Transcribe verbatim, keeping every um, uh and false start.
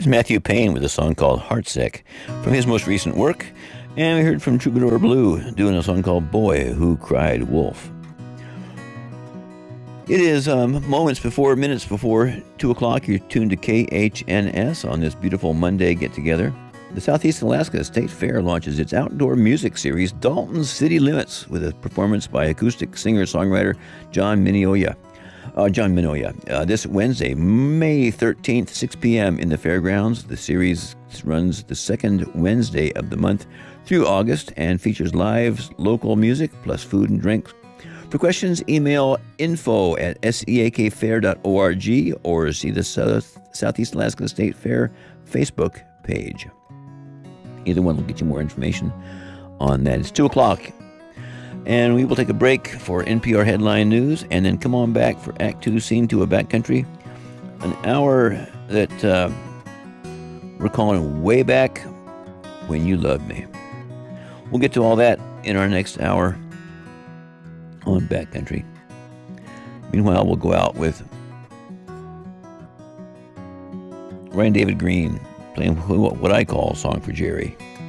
was Matthew Payne with a song called Heartsick from his most recent work. And we heard from Troubadour Blue doing a song called Boy Who Cried Wolf. It is um, moments before, minutes before two o'clock. You're tuned to K H N S on this beautiful Monday get-together. The Southeast Alaska State Fair launches its outdoor music series, Dalton City Limits, with a performance by acoustic singer-songwriter John Minoya. Uh, John Minoya. Uh, this Wednesday, May thirteenth, six p.m. in the fairgrounds. The series runs the second Wednesday of the month through August and features live local music plus food and drinks. For questions, email info at seakfair dot org or see the South, Southeast Alaska State Fair Facebook page. Either one will get you more information on that. It's two o'clock, and we will take a break for N P R Headline News, and then come on back for Act two, Scene two of Backcountry, an hour that uh, we're calling Way Back When You Loved Me. We'll get to all that in our next hour on Backcountry. Meanwhile, we'll go out with Ryan David Green playing what I call Song for Jerry.